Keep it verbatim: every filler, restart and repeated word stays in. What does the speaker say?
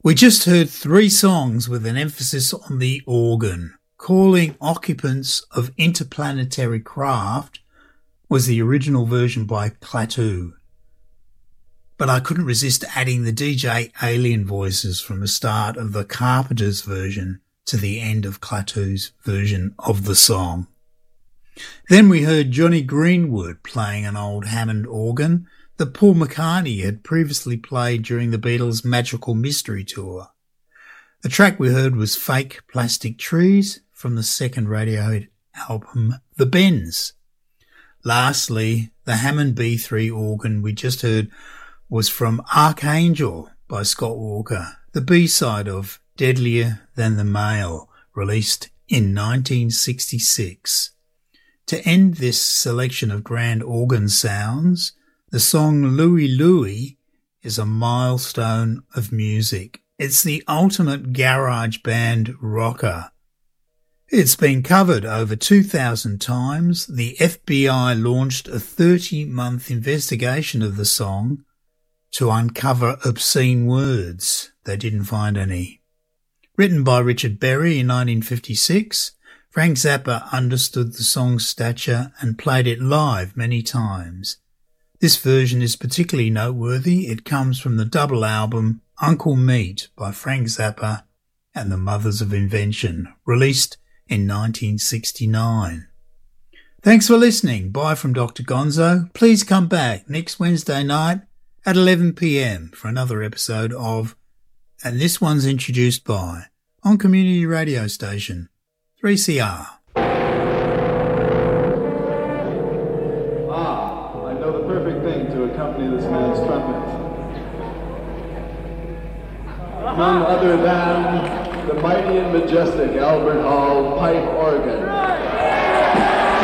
We just heard three songs with an emphasis on the organ. Calling Occupants of Interplanetary Craft was the original version by Klaatu. But I couldn't resist adding the D J Alien voices from the start of the Carpenters version to the end of Klaatu's version of the song. Then we heard Johnny Greenwood playing an old Hammond organ that Paul McCartney had previously played during the Beatles' Magical Mystery Tour. The track we heard was Fake Plastic Trees from the second Radiohead album, The Bends. Lastly, the Hammond B three organ we just heard was from Archangel by Scott Walker, the B-side of Deadlier Than the Male, released in nineteen sixty-six. To end this selection of grand organ sounds, the song Louie Louie is a milestone of music. It's the ultimate garage band rocker. It's been covered over two thousand times. The F B I launched a thirty-month investigation of the song to uncover obscene words. They didn't find any. Written by Richard Berry in nineteen fifty-six, Frank Zappa understood the song's stature and played it live many times. This version is particularly noteworthy. It comes from the double album Uncle Meat by Frank Zappa and the Mothers of Invention, released in nineteen sixty-nine. Thanks for listening. Bye from Doctor Gonzo. Please come back next Wednesday night at eleven p.m. for another episode of And This One's Introduced By on Community Radio Station three C R. This man's trumpet. None other than the mighty and majestic Albert Hall pipe organ.